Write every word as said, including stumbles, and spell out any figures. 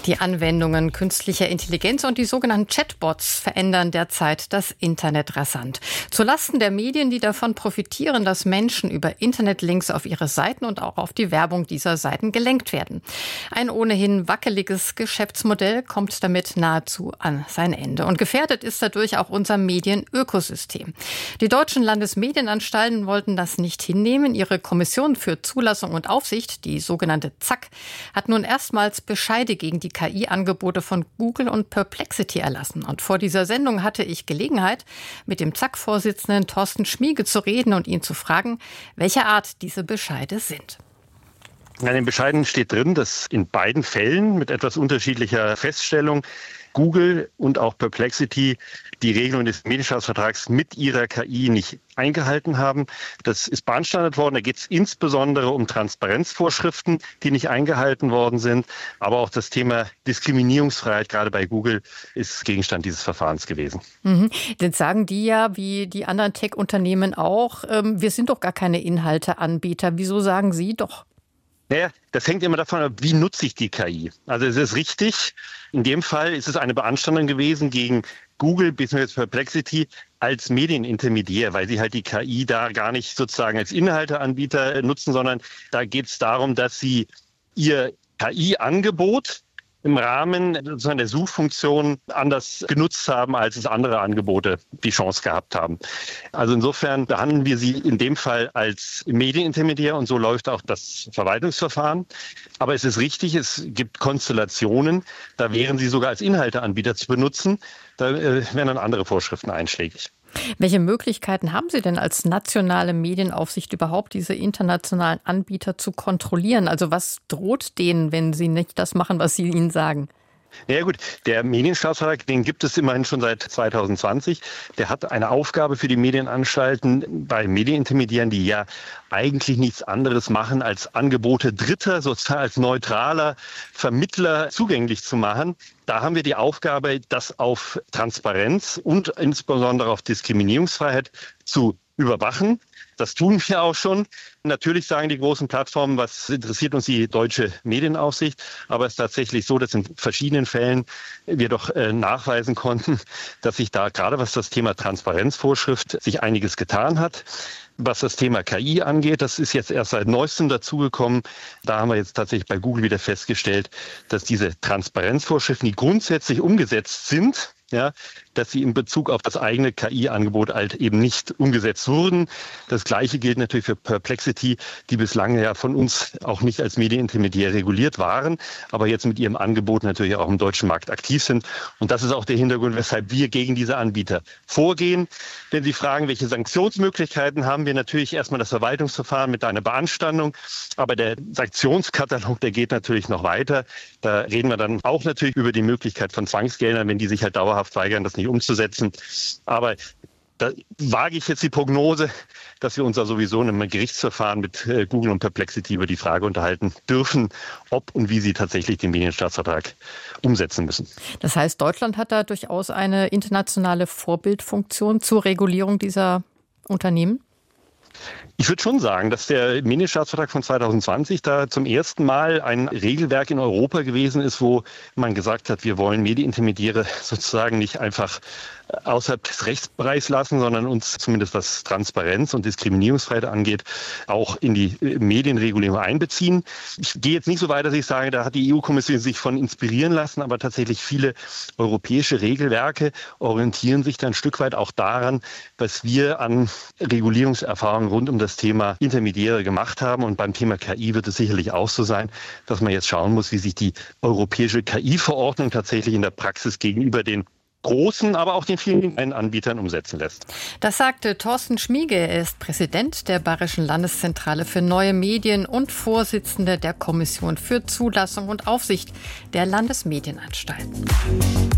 Die Anwendungen künstlicher Intelligenz und die sogenannten Chatbots verändern derzeit das Internet rasant. Zulasten der Medien, die davon profitieren, dass Menschen über Internetlinks auf ihre Seiten und auch auf die Werbung dieser Seiten gelenkt werden. Ein ohnehin wackeliges Geschäftsmodell kommt damit nahezu an sein Ende. Und gefährdet ist dadurch auch unser Medienökosystem. Die deutschen Landesmedienanstalten wollten das nicht hinnehmen. Ihre Kommission für Zulassung und Aufsicht, die sogenannte Z A K, hat nun erstmals Bescheide gegen die K I-Angebote von Google und Perplexity erlassen. Und vor dieser Sendung hatte ich Gelegenheit, mit dem Z A K-Vorsitzenden Thorsten Schmiege zu reden und ihn zu fragen, welcher Art diese Bescheide sind. In den Bescheiden steht drin, dass in beiden Fällen mit etwas unterschiedlicher Feststellung Google und auch Perplexity die Regelung des Medienstaatsvertrags mit ihrer K I nicht eingehalten haben. Das ist beanstandet worden. Da geht es insbesondere um Transparenzvorschriften, die nicht eingehalten worden sind. Aber auch das Thema Diskriminierungsfreiheit, gerade bei Google, ist Gegenstand dieses Verfahrens gewesen. Mhm. Jetzt sagen die ja, wie die anderen Tech-Unternehmen auch, ähm, wir sind doch gar keine Inhalteanbieter. Wieso sagen Sie doch? Naja, das hängt immer davon ab, wie nutze ich die K I. Also es ist richtig, in dem Fall ist es eine Beanstandung gewesen gegen Google bzw. Perplexity als Medienintermediär, weil sie halt die K I da gar nicht sozusagen als Inhalteanbieter nutzen, sondern da geht es darum, dass sie ihr K I-Angebot im Rahmen sozusagen der Suchfunktion anders genutzt haben, als es andere Angebote die Chance gehabt haben. Also insofern behandeln wir sie in dem Fall als Medienintermediär und so läuft auch das Verwaltungsverfahren. Aber es ist richtig, es gibt Konstellationen, da wären sie sogar als Inhalteanbieter zu benutzen. Da äh, wären dann andere Vorschriften einschlägig. Welche Möglichkeiten haben Sie denn als nationale Medienaufsicht überhaupt, diese internationalen Anbieter zu kontrollieren? Also was droht denen, wenn sie nicht das machen, was Sie ihnen sagen? Ja gut, der Medienstaatsvertrag, den gibt es immerhin schon seit zwanzig zwanzig. Der hat eine Aufgabe für die Medienanstalten bei Medienintermediären, die ja eigentlich nichts anderes machen, als Angebote Dritter, sozusagen als neutraler Vermittler zugänglich zu machen. Da haben wir die Aufgabe, das auf Transparenz und insbesondere auf Diskriminierungsfreiheit zu überwachen. Das tun wir auch schon. Natürlich sagen die großen Plattformen, was interessiert uns die deutsche Medienaufsicht. Aber es ist tatsächlich so, dass in verschiedenen Fällen wir doch äh, nachweisen konnten, dass sich da gerade was das Thema Transparenzvorschrift sich einiges getan hat. Was das Thema K I angeht, das ist jetzt erst seit neuestem dazugekommen. Da haben wir jetzt tatsächlich bei Google wieder festgestellt, dass diese Transparenzvorschriften, die grundsätzlich umgesetzt sind, ja, dass sie in Bezug auf das eigene K I-Angebot halt eben nicht umgesetzt wurden. Das Gleiche gilt natürlich für Perplexity, die bislang ja von uns auch nicht als Medienintermediär reguliert waren, aber jetzt mit ihrem Angebot natürlich auch im deutschen Markt aktiv sind. Und das ist auch der Hintergrund, weshalb wir gegen diese Anbieter vorgehen. Wenn Sie fragen, welche Sanktionsmöglichkeiten haben wir, natürlich erstmal das Verwaltungsverfahren mit einer Beanstandung, aber der Sanktionskatalog, der geht natürlich noch weiter. Da reden wir dann auch natürlich über die Möglichkeit von Zwangsgeldern, wenn die sich halt dauerhaft weigern, das nicht umzusetzen. Aber da wage ich jetzt die Prognose, dass wir uns da sowieso in einem Gerichtsverfahren mit Google und Perplexity über die Frage unterhalten dürfen, ob und wie sie tatsächlich den Medienstaatsvertrag umsetzen müssen. Das heißt, Deutschland hat da durchaus eine internationale Vorbildfunktion zur Regulierung dieser Unternehmen? Ich würde schon sagen, dass der Medienstaatsvertrag von zwanzig zwanzig da zum ersten Mal ein Regelwerk in Europa gewesen ist, wo man gesagt hat, wir wollen Medienintermediäre sozusagen nicht einfach außerhalb des Rechtsbereichs lassen, sondern uns zumindest was Transparenz und Diskriminierungsfreiheit angeht, auch in die Medienregulierung einbeziehen. Ich gehe jetzt nicht so weit, dass ich sage, da hat die E U-Kommission sich von inspirieren lassen, aber tatsächlich viele europäische Regelwerke orientieren sich dann ein Stück weit auch daran, was wir an Regulierungserfahrungen rund um das Thema Intermediäre gemacht haben. Und beim Thema K I wird es sicherlich auch so sein, dass man jetzt schauen muss, wie sich die europäische K I-Verordnung tatsächlich in der Praxis gegenüber den großen, aber auch den vielen kleinen Anbietern umsetzen lässt. Das sagte Thorsten Schmiege. Er ist Präsident der Bayerischen Landeszentrale für neue Medien und Vorsitzender der Kommission für Zulassung und Aufsicht der Landesmedienanstalten.